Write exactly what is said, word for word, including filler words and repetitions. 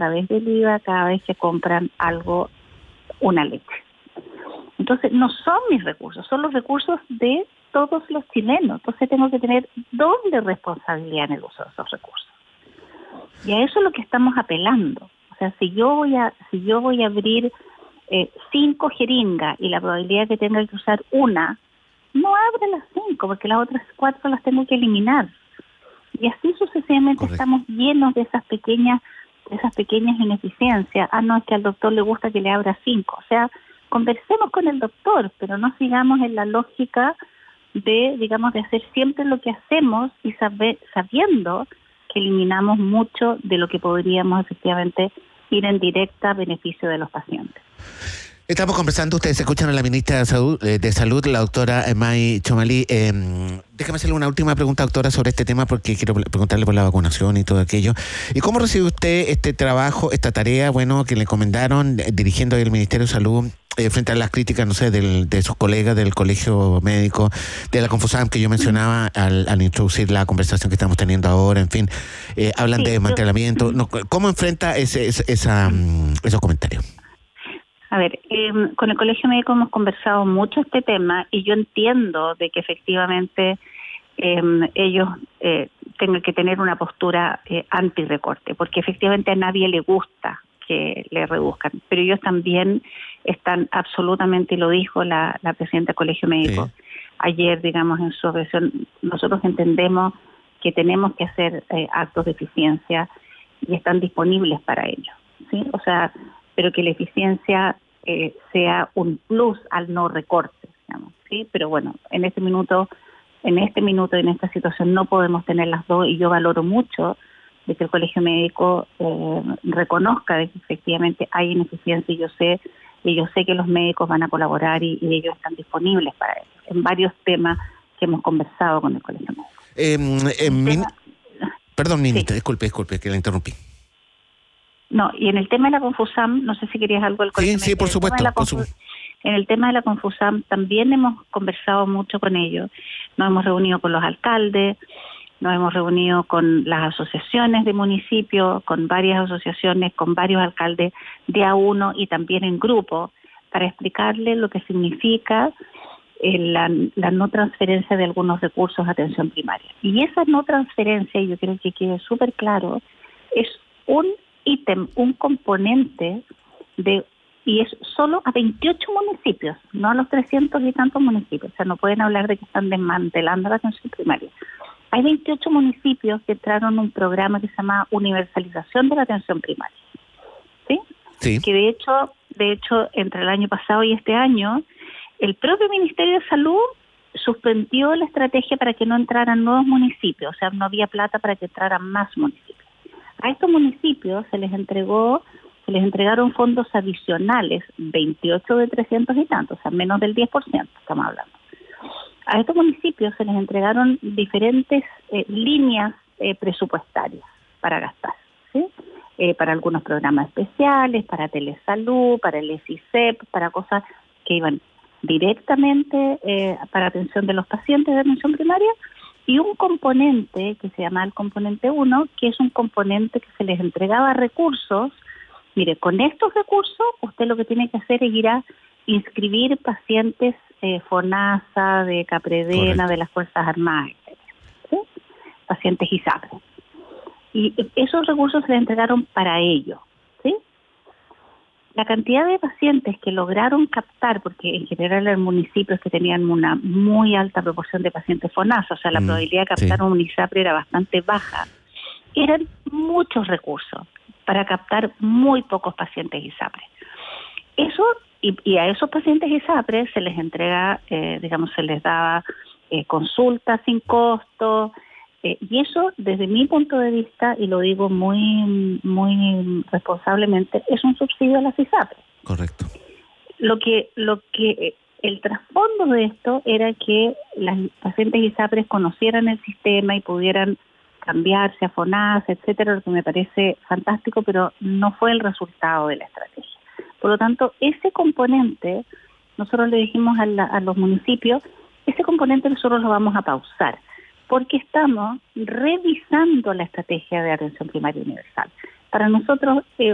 través del I V A cada vez que compran algo, una leche. Entonces, no son mis recursos, son los recursos de todos los chilenos. Entonces, tengo que tener doble responsabilidad en el uso de esos recursos. Y a eso es lo que estamos apelando. O sea, si yo voy a, si yo voy a abrir eh, cinco jeringas y la probabilidad de que tenga que usar una, no abre las cinco, porque las otras cuatro las tengo que eliminar. Y así sucesivamente. Correcto. Estamos llenos de esas pequeñas, de esas pequeñas ineficiencias. Ah, no, es que al doctor le gusta que le abra cinco. O sea, conversemos con el doctor, pero no sigamos en la lógica de, digamos, de hacer siempre lo que hacemos y saber, sabiendo que eliminamos mucho de lo que podríamos efectivamente ir en directa beneficio de los pacientes. Estamos conversando, ustedes escuchan a la ministra de Salud, de Salud la doctora May Txomalí. Eh, déjame hacerle una última pregunta, doctora, sobre este tema, porque quiero preguntarle por la vacunación y todo aquello. ¿Y cómo recibe usted este trabajo, esta tarea, bueno, que le encomendaron dirigiendo el Ministerio de Salud eh, frente a las críticas, no sé, del, de sus colegas del Colegio Médico, de la Confusam que yo mencionaba al, al introducir la conversación que estamos teniendo ahora, en fin, eh, hablan sí, de desmantelamiento. Yo... No, ¿cómo enfrenta ese, ese, esa, um, esos comentarios? A ver, eh, con el Colegio Médico hemos conversado mucho este tema y yo entiendo de que efectivamente eh, ellos eh, tengan que tener una postura eh, anti-recorte, porque efectivamente a nadie le gusta que le reduzcan, pero ellos también están absolutamente, y lo dijo la, la presidenta del Colegio Médico sí. ayer, digamos, en su versión, nosotros entendemos que tenemos que hacer eh, actos de eficiencia y están disponibles para ello, ¿sí? O sea, pero que la eficiencia eh, sea un plus al no recorte, digamos, ¿sí? Pero bueno, en este minuto, en este minuto, en esta situación no podemos tener las dos, y yo valoro mucho de que el Colegio Médico eh, reconozca de que efectivamente hay ineficiencia, y yo sé, y yo sé que los médicos van a colaborar y, y ellos están disponibles para ello, en varios temas que hemos conversado con el Colegio Médico. Eh, eh, min... Perdón, ministra, sí. disculpe, disculpe, que la interrumpí. No, y en el tema de la Confusam, no sé si querías algo del Colegio Sí, sí, por supuesto. Por su... En el tema de la Confusam también hemos conversado mucho con ellos. Nos hemos reunido con los alcaldes, nos hemos reunido con las asociaciones de municipios, con varias asociaciones, con varios alcaldes de a uno y también en grupo, para explicarles lo que significa eh, la, la no transferencia de algunos recursos a atención primaria. Y esa no transferencia, y yo quiero que quede súper claro, es un ítem, un componente de, y es solo a veintiocho municipios, no a los trescientos y tantos municipios. O sea, no pueden hablar de que están desmantelando la atención primaria. Hay veintiocho municipios que entraron en un programa que se llama Universalización de la Atención Primaria, ¿sí? Sí. Que de hecho, de hecho, entre el año pasado y este año, el propio Ministerio de Salud suspendió la estrategia para que no entraran nuevos municipios, o sea, no había plata para que entraran más municipios. A estos municipios se les entregó, se les entregaron fondos adicionales, veintiocho de trescientos y tantos, o sea, menos del diez por ciento estamos hablando. A estos municipios se les entregaron diferentes eh, líneas eh, presupuestarias para gastar, ¿sí? Eh, para algunos programas especiales, para telesalud, para el E F I C E P, para cosas que iban directamente eh, para atención de los pacientes de atención primaria, y un componente que se llama el componente uno, que es un componente que se les entregaba recursos. Mire, con estos recursos usted lo que tiene que hacer es ir a inscribir pacientes eh, FONASA, de Capredena, correcto, de las Fuerzas Armadas, etcétera, ¿sí? Pacientes ISAPRE. Y esos recursos se les entregaron para ello, ¿sí? La cantidad de pacientes que lograron captar, porque en general eran municipios que tenían una muy alta proporción de pacientes FONASA, o sea, la mm, probabilidad de captar sí. un ISAPRE era bastante baja, eran muchos recursos para captar muy pocos pacientes ISAPRE. Eso, y, y a esos pacientes ISAPRE se les entrega, eh, digamos, se les daba eh, consultas sin costo, eh, y eso, desde mi punto de vista, y lo digo muy muy responsablemente, es un subsidio a las ISAPRE. Correcto. Lo que, lo que, el trasfondo de esto era que las pacientes ISAPRE conocieran el sistema y pudieran cambiarse a FONASA, etcétera, lo que me parece fantástico, pero no fue el resultado de la estrategia. Por lo tanto, ese componente, nosotros le dijimos a, la, a los municipios, ese componente nosotros lo vamos a pausar, porque estamos revisando la estrategia de atención primaria universal. Para nosotros, eh,